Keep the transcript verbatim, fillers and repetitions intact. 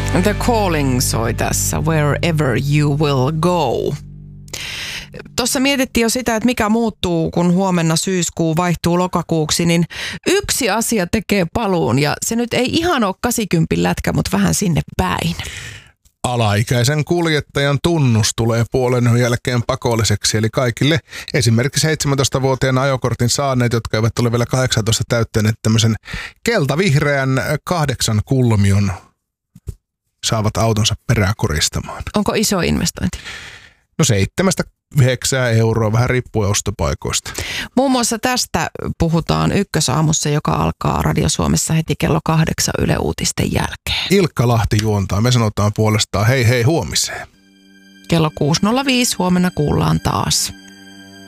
The Calling soi tässä, Wherever You Will Go. Tuossa mietittiin jo sitä, että mikä muuttuu, kun huomenna syyskuu vaihtuu lokakuuksi, niin yksi asia tekee paluun ja se nyt ei ihan ole kahdeksankymmentä lätkä, mutta vähän sinne päin. Alaikäisen kuljettajan tunnus tulee puolen yön jälkeen pakolliseksi, eli kaikille esimerkiksi seitsemäntoistavuotiaan ajokortin saaneet, jotka eivät ole vielä kahdeksantoista täyttäneet tämmöisen keltavihreän kahdeksan kulmion, saavat autonsa peräkoristamaan. Onko iso investointi? No seitsemästä yhdeksää euroa, vähän riippuen ostopaikoista. Muun muassa tästä puhutaan Ykkösaamussa, joka alkaa Radio Suomessa heti kello kahdeksan Yle Uutisten jälkeen. Ilkka Lahti juontaa. Me sanotaan puolestaan hei hei huomiseen. Kello kuusi nolla viisi huomenna kuullaan taas.